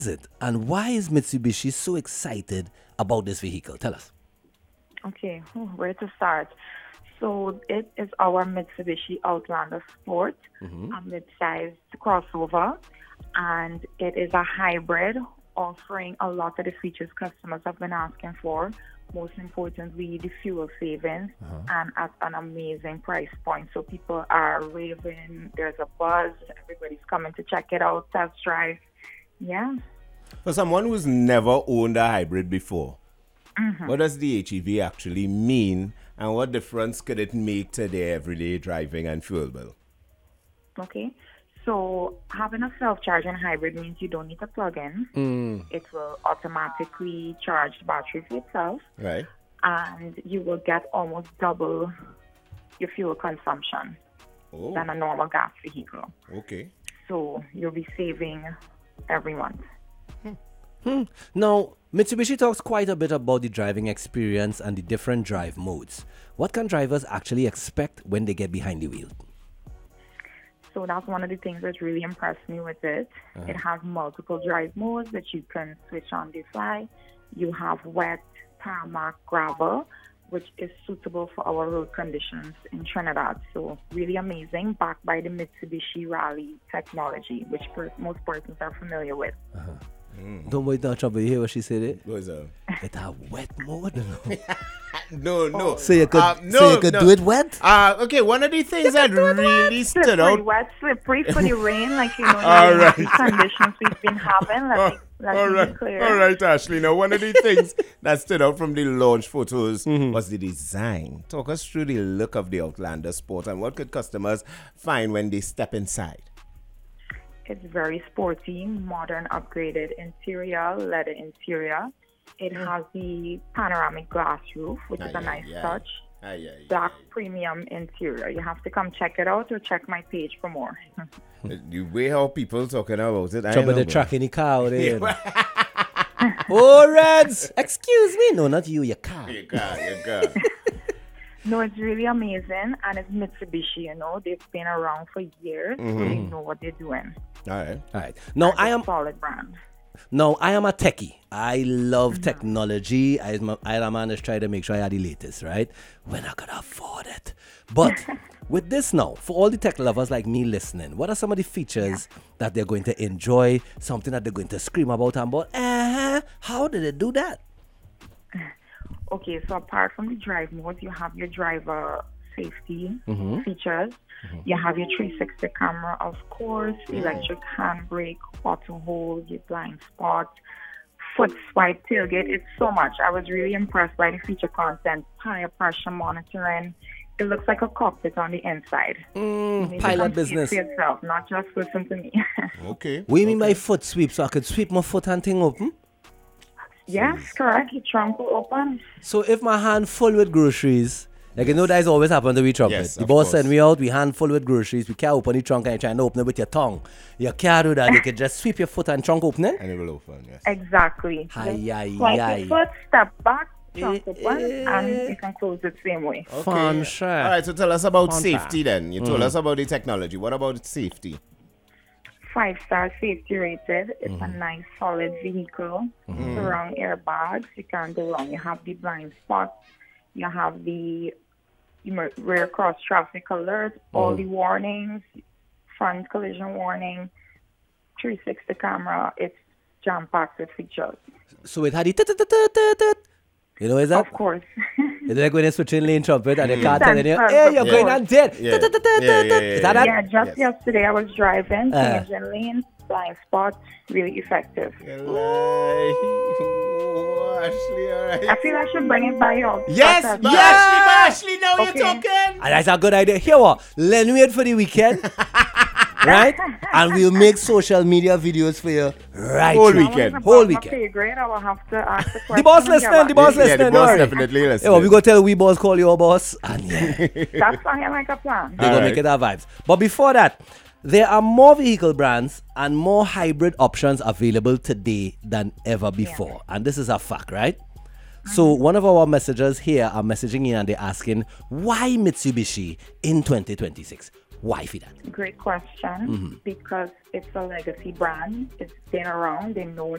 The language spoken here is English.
is it? And why is Mitsubishi so excited about this vehicle? Tell us. Okay, where to start? So it is our Mitsubishi Outlander Sport, a mid-sized crossover, and it is a hybrid offering a lot of the features customers have been asking for. Most importantly, the fuel savings and at an amazing price point. So people are raving, there's a buzz, everybody's coming to check it out, test drive. Yeah. For someone who's never owned a hybrid before, what does the HEV actually mean, and what difference could it make to their everyday driving and fuel bill? Okay. So having a self-charging hybrid means you don't need to plug in. It will automatically charge the battery for itself. Right. And you will get almost double your fuel consumption than a normal gas vehicle. Okay. So you'll be saving every month. Now, Mitsubishi talks quite a bit about the driving experience and the different drive modes. What can drivers actually expect when they get behind the wheel? So that's one of the things that really impressed me with it. It has multiple drive modes that you can switch on the fly. You have wet, tarmac, gravel, which is suitable for our road conditions in Trinidad. So really amazing, backed by the Mitsubishi Rally technology, which most persons are familiar with. Don't wait no trouble. You hear what she said? What is that? It have wet mode. No. So you could do it wet? Okay, one of the things that really stood Slippery, out. wet, slippery for the rain, like you know, All right. the conditions we've been having. Let me be clear. All right, Ashley. Now, one of the things that stood out from the launch photos was the design. Talk us through the look of the Outlander Sport and what could customers find when they step inside? It's very sporty, modern, upgraded interior, leather interior. It has the panoramic glass roof, which is a nice touch. Black premium interior. You have to come check it out or check my page for more. The way how people talking about it, I Trouble know, the bro. truck in the car out there. Oh, Reds! Excuse me. No, not you, your car. Your car. No, it's really amazing, and it's Mitsubishi, you know. They've been around for years, so they know what they're doing. All right. All right. Now, I am Solid brand. a techie. I love technology. I am a man that's trying to make sure I have the latest, right? When I could afford it. But with this now, for all the tech lovers like me listening, what are some of the features that they're going to enjoy? Something that they're going to scream about and about? How did they do that? Okay, so apart from the drive mode, you have your driver safety features. You have your 360 camera, of course, electric handbrake, auto hold, your blind spot, foot swipe, tailgate. It's so much. I was really impressed by the feature content, tire pressure monitoring. It looks like a cockpit on the inside. Pilot business. For yourself, not just listen to me. Okay. What do you mean by foot sweep? So I could sweep my foot and thing open? Yes, correct. Your trunk will open. So if my hand full with groceries, like you know that's always happened to we trumpet. Yes, The of boss course. send me out, we hand full with groceries, we can't open the trunk and you're trying to open it with your tongue. You can't do that. You can just sweep your foot and trunk opening. And it will open, yes. Exactly. Swipe your foot, step back, trunk open, and you can close it same way. Fun All shit. right, so tell us about Fun safety fact. then. You told us about the technology. What about safety? 5-star safety rated. It's a nice solid vehicle. Surround airbags. You can't go wrong. You have the blind spot. You have the rear cross traffic alert. All the warnings. Front collision warning. 360 camera. It's jam-packed with features. So it had the tut-tut-tut-tut-tut. You know what is that? Of course. It's like when you're switching lane trumpet and the car telling you, Sensors, hey, of you're going course. on dead. Yeah. Tut-tut-tut-tut-tut. Is that that? Yeah, just yesterday I was driving, Uh-huh. changing lanes, blind spot, really effective. Oh, Ashley, all right. I feel I should bring it by you. Yes, Ashley, now Okay. you're talking. And that's a good idea. Here what? Let me wait for the weekend. Right? And we'll make social media videos for you right Whole through. weekend. Whole weekend. Pay grade, I will have to ask the question. The boss and get listening, the back. boss Yeah, the listening. boss Don't worry. definitely Yeah, listening. well, we go tell we boss call your boss, and yeah, That sounds like a plan. they're gonna Alright. make it our vibes. But before that, there are more vehicle brands and more hybrid options available today than ever before, and this is a fact, right? So one of our messengers here are messaging in and they're asking, why Mitsubishi in 2026? Why for that? Great question. Because it's a legacy brand. It's been around. They know